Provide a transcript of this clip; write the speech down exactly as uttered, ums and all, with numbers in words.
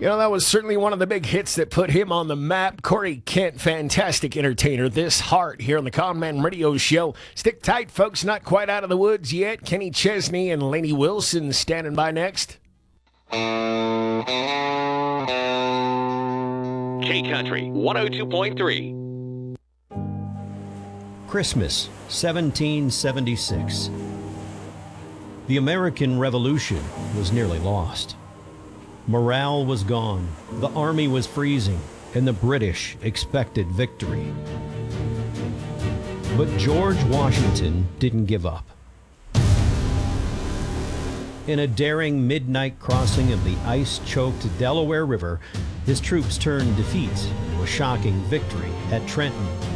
You know, that was certainly one of the big hits that put him on the map. Corey Kent, fantastic entertainer. This Heart here on the Conman Radio Show. Stick tight, folks. Not quite out of the woods yet. Kenny Chesney and Lainey Wilson standing by next. K-Country one oh two point three. Christmas, seventeen seventy-six. The American Revolution was nearly lost. Morale was gone, the army was freezing, and the British expected victory. But George Washington didn't give up. In a daring midnight crossing of the ice-choked Delaware River, his troops turned defeat into a shocking victory at Trenton.